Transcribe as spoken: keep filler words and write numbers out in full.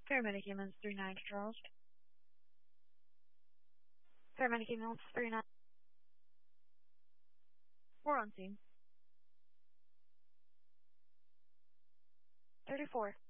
Paramedic ambulance three nine Charles. Paramedic ambulance three nine. We're on scene. thirty-four.